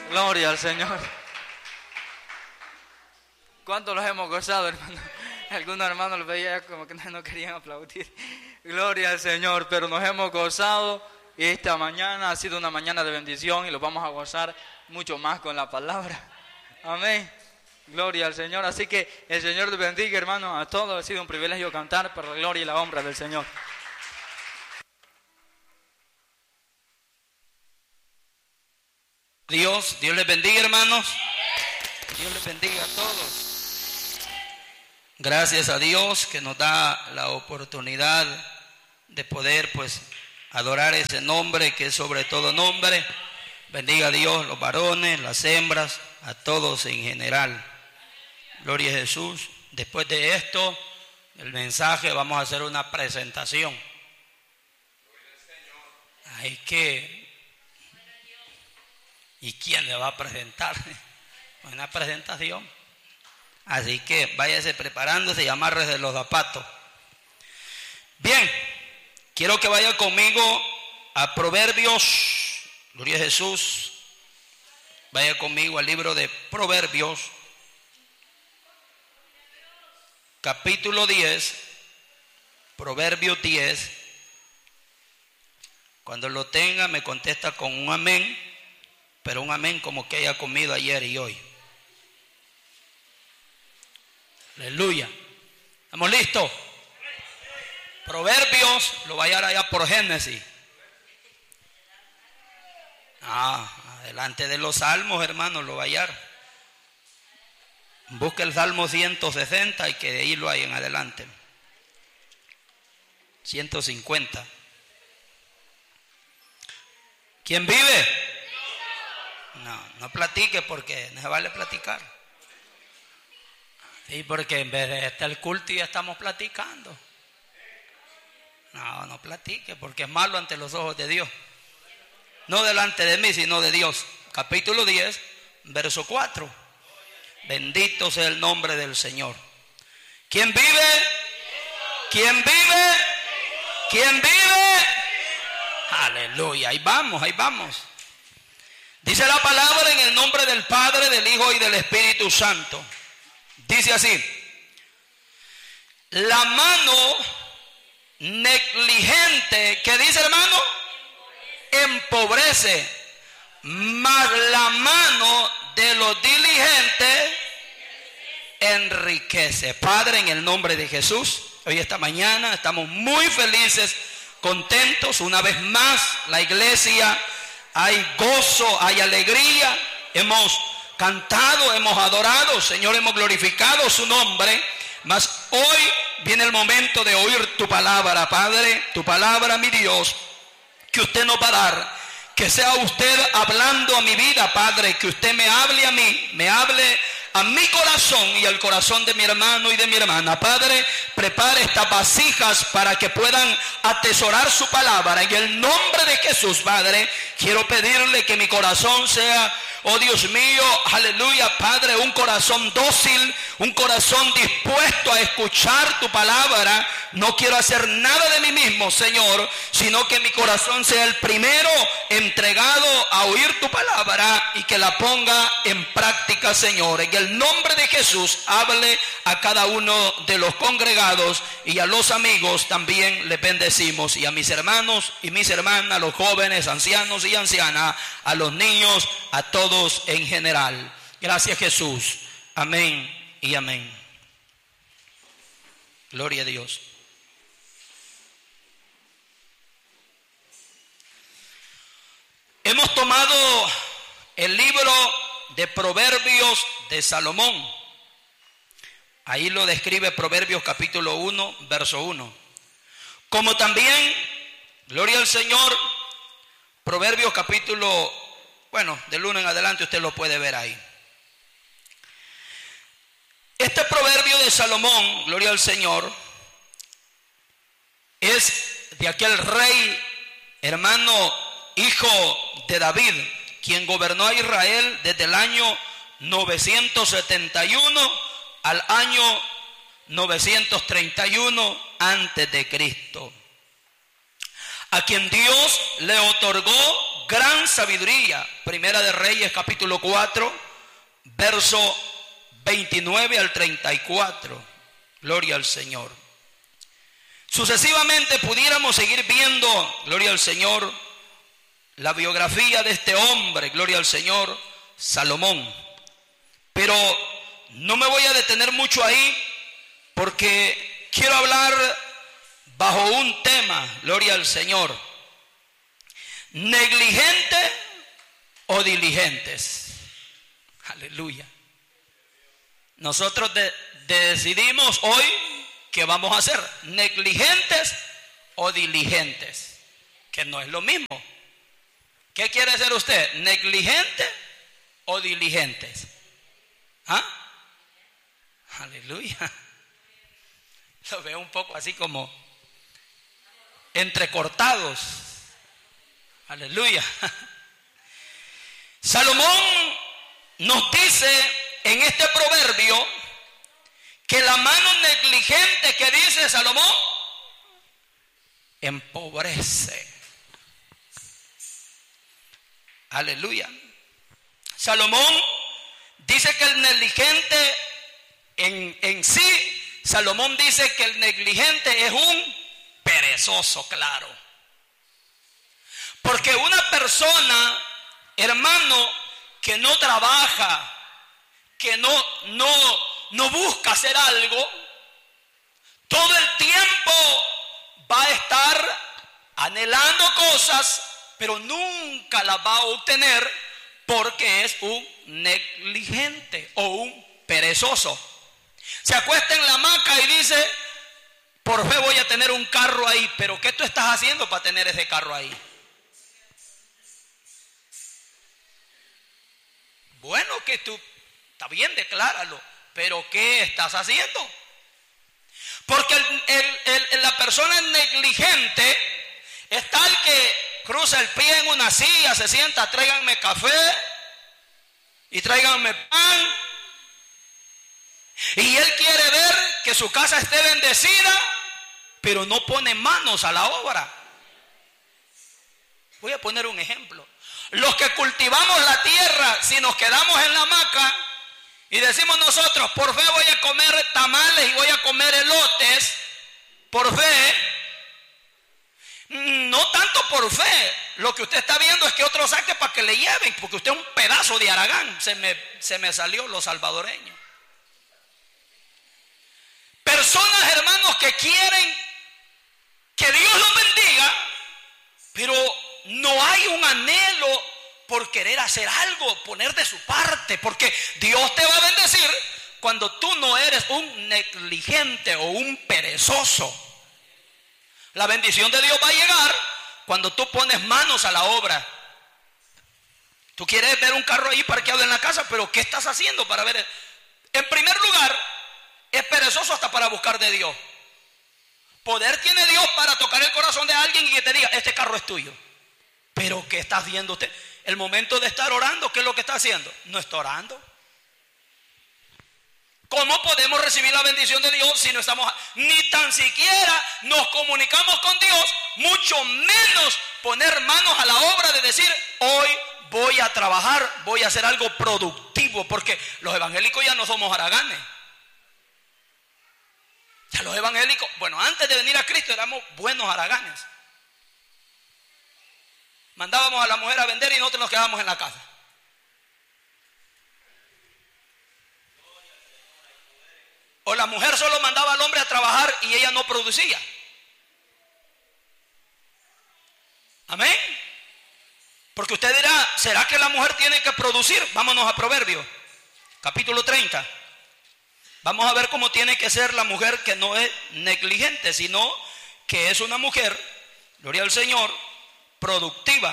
Gloria al Señor. ¿Cuántos los hemos gozado, hermano? Algunos hermanos los veía como que no querían aplaudir. Gloria al Señor, pero nos hemos gozado y esta mañana ha sido una mañana de bendición y lo vamos a gozar mucho más con la palabra. Amén. Gloria al Señor. Así que el Señor les bendiga, hermanos, a todos. Ha sido un privilegio cantar por la gloria y la honra del Señor. Dios les bendiga, hermanos. Dios les bendiga a todos. Gracias a Dios que nos da la oportunidad de poder adorar ese nombre que es sobre todo nombre. Bendiga a Dios, los varones, las hembras, a todos en general. Gloria a Jesús. Después de esto, el mensaje, vamos a hacer una presentación. Hay que... ¿Y quién le va a presentar? Una presentación. Así que váyase preparándose y amárrese los zapatos. Bien, quiero que vaya conmigo a Proverbios. Gloria a Jesús. Vaya conmigo al libro de Proverbios, capítulo 10. Proverbios 10. Cuando lo tenga me contesta con un amén, pero un amén como que haya comido ayer y hoy. Aleluya. ¿Estamos listos? Proverbios, lo va a hallar allá por Génesis. Adelante de los salmos, hermanos, lo va a hallar. Busque el Salmo 160 y que de ahí lo hay en adelante. 150. ¿Quién vive? No platique porque no se vale platicar. Sí, porque en vez de estar el culto ya estamos platicando. No platique porque es malo ante los ojos de Dios. No delante de mí, sino de Dios. Capítulo 10, verso 4. Bendito sea el nombre del Señor. ¿Quién vive? ¿Quién vive? ¿Quién vive? Aleluya. Ahí vamos. Dice la palabra en el nombre del Padre, del Hijo y del Espíritu Santo. Dice así: la mano negligente, ¿qué dice, hermano? Empobrece, mas la mano de los diligentes enriquece. Padre, en el nombre de Jesús, hoy esta mañana estamos muy felices, contentos. Una vez más, la iglesia, hay gozo, hay alegría. Hemos cantado, hemos adorado, Señor, hemos glorificado su nombre. Mas hoy viene el momento de oír tu palabra, Padre, tu palabra, mi Dios, que usted nos va a dar. Que sea usted hablando a mi vida, Padre, que usted me hable a mí, me hable a mi corazón y al corazón de mi hermano y de mi hermana. Padre, prepare estas vasijas para que puedan atesorar su palabra. En el nombre de Jesús, Padre, quiero pedirle que mi corazón sea, oh Dios mío, aleluya, Padre, un corazón dócil, un corazón dispuesto a escuchar tu palabra. No quiero hacer nada de mí mismo, Señor, sino que mi corazón sea el primero entregado a oír tu palabra y que la ponga en práctica, Señor. En el nombre de Jesús, hable a cada uno de los congregados y a los amigos también les bendecimos. Y a mis hermanos y mis hermanas, los jóvenes, ancianos y ancianas, a los niños, a todos en general. Gracias, Jesús. Amén y amén. Gloria a Dios. Hemos tomado el libro de Proverbios de Salomón. Ahí lo describe Proverbios capítulo 1, verso 1. Como también, gloria al Señor, Proverbios capítulo, del 1 en adelante usted lo puede ver ahí. Este proverbio de Salomón, gloria al Señor, es de aquel rey, hermano, hijo de David, quien gobernó a Israel desde el año 971 al año 931 antes de Cristo, a quien Dios le otorgó gran sabiduría. Primera de Reyes, capítulo 4, verso 29 al 34. Gloria al Señor. Sucesivamente pudiéramos seguir viendo, gloria al Señor, la biografía de este hombre, gloria al Señor, Salomón. Pero no me voy a detener mucho ahí, porque quiero hablar bajo un tema, gloria al Señor. ¿Negligente o diligentes? Aleluya. Nosotros decidimos hoy qué vamos a hacer, negligentes o diligentes, que no es lo mismo. ¿Qué quiere ser usted? ¿Negligente o diligentes? ¿Ah? Aleluya. Lo veo un poco así como entrecortados. Aleluya. Salomón nos dice en este proverbio que la mano negligente que dice Salomón empobrece. Aleluya. Salomón dice que el negligente en sí, Salomón dice que el negligente es un perezoso, claro. Porque una persona, hermano, que no trabaja, que no busca hacer algo, todo el tiempo va a estar anhelando cosas, pero nunca las va a obtener porque es un negligente o un perezoso. Se acuesta en la hamaca y dice, por fe voy a tener un carro ahí, pero ¿qué tú estás haciendo para tener ese carro ahí? Bueno, que tú, está bien, decláralo, pero ¿qué estás haciendo? Porque la persona negligente es tal que cruza el pie en una silla, se sienta, tráiganme café y tráiganme pan. Y él quiere ver que su casa esté bendecida, pero no pone manos a la obra. Voy a poner un ejemplo. Los que cultivamos la tierra, si nos quedamos en la hamaca y decimos nosotros, por fe voy a comer tamales y voy a comer elotes, por fe, no tanto por fe, lo que usted está viendo es que otro saque para que le lleven, porque usted es un pedazo de Aragán, se me salió lo salvadoreño. Personas, hermanos, que quieren que Dios los bendiga, pero no hay un anhelo por querer hacer algo, poner de su parte, porque Dios te va a bendecir cuando tú no eres un negligente o un perezoso. La bendición de Dios va a llegar cuando tú pones manos a la obra. Tú quieres ver un carro ahí parqueado en la casa, pero ¿qué estás haciendo para ver? En primer lugar, es perezoso hasta para buscar de Dios. Poder tiene Dios para tocar el corazón de alguien y que te diga, este carro es tuyo. Pero ¿qué está haciendo usted? El momento de estar orando, ¿qué es lo que está haciendo? No está orando. ¿Cómo podemos recibir la bendición de Dios si no estamos, ni tan siquiera nos comunicamos con Dios, mucho menos poner manos a la obra de decir, hoy voy a trabajar, voy a hacer algo productivo? Porque los evangélicos ya no somos haraganes. Ya los evangélicos, bueno, antes de venir a Cristo éramos buenos haraganes. Mandábamos a la mujer a vender y nosotros nos quedábamos en la casa. O la mujer solo mandaba al hombre a trabajar y ella no producía. Amén. Porque usted dirá, ¿será que la mujer tiene que producir? Vámonos a Proverbios, capítulo 30. Vamos a ver cómo tiene que ser la mujer que no es negligente, sino que es una mujer, gloria al Señor, productiva.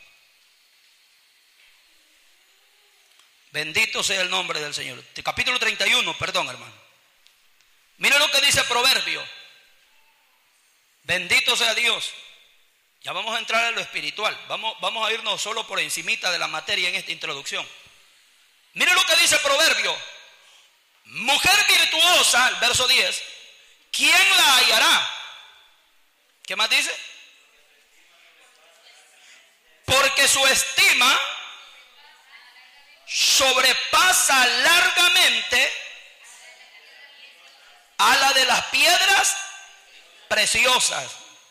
Bendito sea el nombre del Señor. Capítulo 31, perdón, hermano. Mira lo que dice Proverbio. Bendito sea Dios. Ya vamos a entrar en lo espiritual. Vamos a irnos solo por encimita de la materia en esta introducción. Mira lo que dice Proverbio. Mujer virtuosa, el verso 10, ¿quién la hallará? ¿Qué más dice? Por porque su estima sobrepasa largamente a la de las piedras preciosas.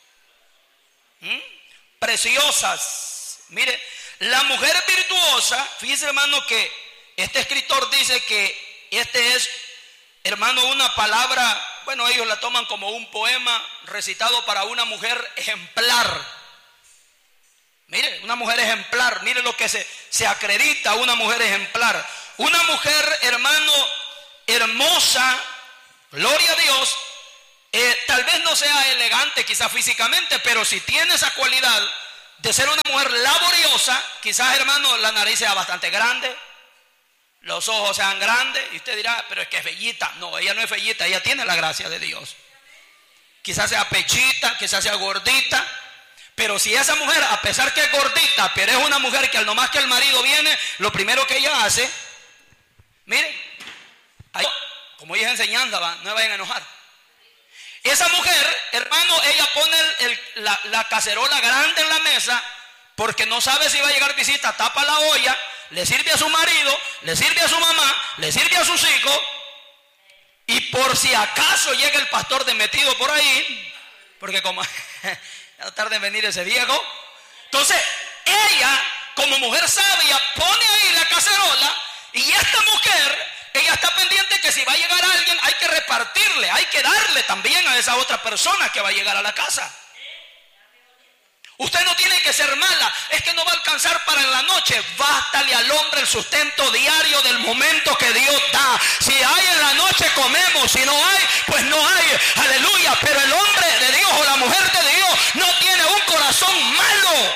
Preciosas. Mire, la mujer virtuosa, fíjese hermano que este escritor dice que este es, hermano, una palabra, bueno, ellos la toman como un poema recitado para una mujer ejemplar. Mire, una mujer ejemplar, mire lo que se acredita a una mujer ejemplar. Una mujer, hermano, hermosa, gloria a Dios, tal vez no sea elegante quizás físicamente, pero si tiene esa cualidad de ser una mujer laboriosa, quizás, hermano, la nariz sea bastante grande, los ojos sean grandes, y usted dirá, pero es que es bellita. No, ella no es bellita, ella tiene la gracia de Dios. Quizás sea pechita, quizás sea gordita, pero si esa mujer, a pesar que es gordita, pero es una mujer que al nomás que el marido viene, lo primero que ella hace, mire, ahí, como ella es enseñanza, no me vayan a enojar. Esa mujer, hermano, ella pone la cacerola grande en la mesa, porque no sabe si va a llegar visita, tapa la olla, le sirve a su marido, le sirve a su mamá, le sirve a sus hijos, y por si acaso llega el pastor de metido por ahí, porque como ya tarde en venir ese viejo, entonces ella, como mujer sabia, pone ahí la cacerola, y esta mujer, ella está pendiente que si va a llegar alguien, hay que repartirle, hay que darle también a esa otra persona que va a llegar a la casa. Usted no tiene que ser mala, es que no va a alcanzar para en la noche. Bástale al hombre el sustento diario del momento que Dios da. Si hay en la noche comemos, si no hay, pues no hay. Aleluya, pero el hombre de Dios o la mujer de Dios no tiene un corazón malo.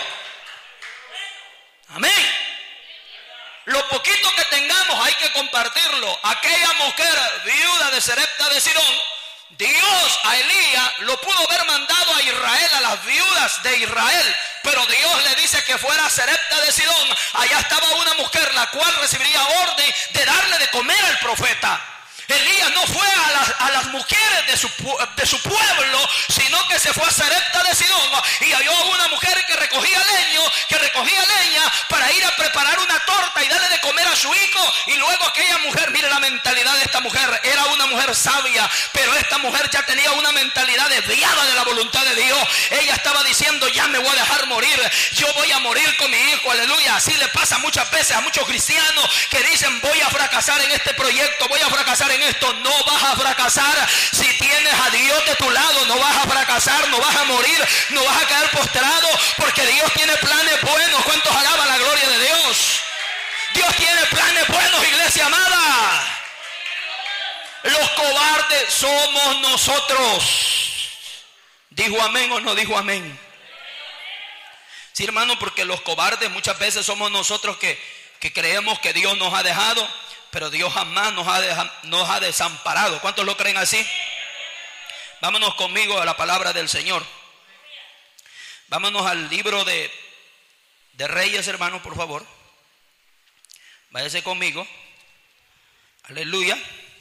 Amén. Lo poquito que tengamos hay que compartirlo. Aquella mujer viuda de Sarepta de Sidón, Dios a Elías lo pudo haber mandado a Israel, a las viudas de Israel, pero Dios le dice que fuera a Sarepta de Sidón. Allá estaba una mujer la cual recibiría orden de darle de comer al profeta. Elías no fue a las mujeres de su pueblo, sino que se fue a Sarepta de Sidón y halló a una mujer que recogía leña para ir a preparar una torta y darle de comer a su hijo. Y luego aquella mujer, mire la mentalidad de esta mujer, era una mujer sabia, pero esta mujer ya tenía una mentalidad desviada de la voluntad de Dios. Ella estaba diciendo, ya me voy a dejar morir, yo voy a morir con mi hijo, aleluya. Así le pasa muchas veces a muchos cristianos que dicen, voy a fracasar en este proyecto, voy a fracasar en esto. No vas a fracasar. Si tienes a Dios de tu lado, no vas a fracasar, no vas a morir, no vas a quedar postrado, porque Dios tiene planes buenos. ¿Cuántos alaban la gloria de Dios? Dios tiene planes buenos, iglesia amada. Los cobardes somos nosotros. ¿Dijo amén o no dijo amén? Sí, hermano, porque los cobardes muchas veces somos nosotros que creemos que Dios nos ha dejado, pero Dios jamás nos ha desamparado. ¿Cuántos lo creen así? Vámonos conmigo a la palabra del Señor. Vámonos al libro de Reyes, hermanos, por favor. Váyase conmigo. Aleluya.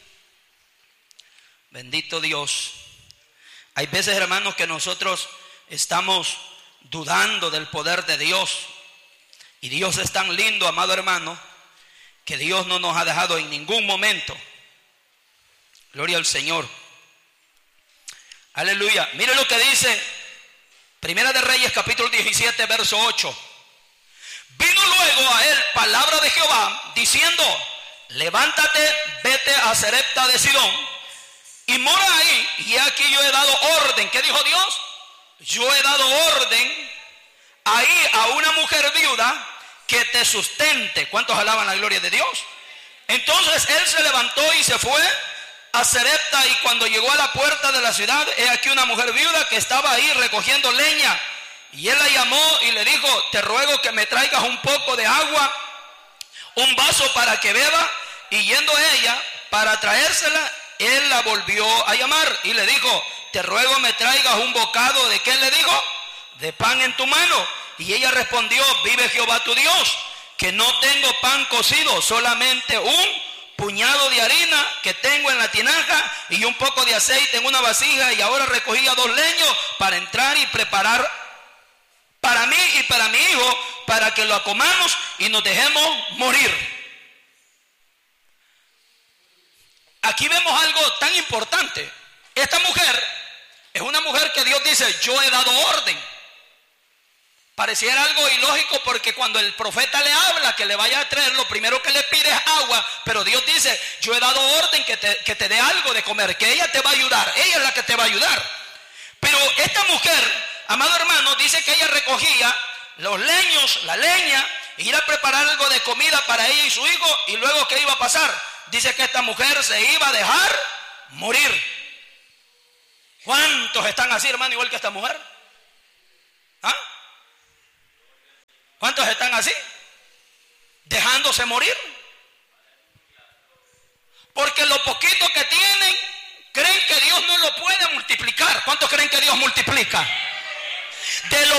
Bendito Dios. Hay veces, hermanos, que nosotros estamos dudando del poder de Dios. Y Dios es tan lindo, amado hermano, que Dios no nos ha dejado en ningún momento. Gloria al Señor. Aleluya. Mire lo que dice Primera de Reyes, capítulo 17, verso 8. Vino luego a él palabra de Jehová, diciendo, levántate, vete a Sarepta de Sidón, y mora ahí, y aquí yo he dado orden. ¿Qué dijo Dios? Yo he dado orden ahí a una mujer viuda que te sustente. ¿Cuántos alaban la gloria de Dios? Entonces él se levantó y se fue a Sarepta, y cuando llegó a la puerta de la ciudad, he aquí una mujer viuda que estaba ahí recogiendo leña, y él la llamó y le dijo, te ruego que me traigas un poco de agua, un vaso para que beba. Y yendo ella para traérsela, él la volvió a llamar y le dijo, te ruego me traigas un bocado de, ¿qué le dijo? De pan en tu mano. Y ella respondió, vive Jehová tu Dios, que no tengo pan cocido, solamente un puñado de harina que tengo en la tinaja y un poco de aceite en una vasija, y ahora recogía 2 leños para entrar y preparar para mí y para mi hijo, para que lo comamos y nos dejemos morir. Aquí vemos algo tan importante. Esta mujer es una mujer que Dios dice, yo he dado orden. Pareciera algo ilógico porque cuando el profeta le habla que le vaya a traer, lo primero que le pide es agua, pero Dios dice, yo he dado orden que te dé algo de comer, que ella te va a ayudar, ella es la que te va a ayudar. Pero esta mujer, amado hermano, dice que ella recogía los leños, la leña, e ir a preparar algo de comida para ella y su hijo, y luego ¿qué iba a pasar? Dice que esta mujer se iba a dejar morir. ¿Cuántos están así, hermano, igual que esta mujer? ¿Ah? ¿Cuántos están así? Dejándose morir. Porque lo poquito que tienen, creen que Dios no lo puede multiplicar. ¿Cuántos creen que Dios multiplica? De lo